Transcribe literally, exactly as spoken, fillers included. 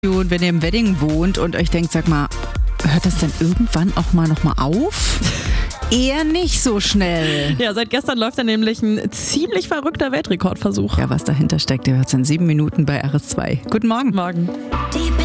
Und wenn ihr im Wedding wohnt und euch denkt, sag mal, hört das denn irgendwann auch mal noch mal auf? Eher nicht so schnell. Ja, seit gestern läuft da nämlich ein ziemlich verrückter Weltrekordversuch. Ja, was dahinter steckt, ihr hört es in sieben Minuten bei R S zwei. Guten Morgen. Morgen.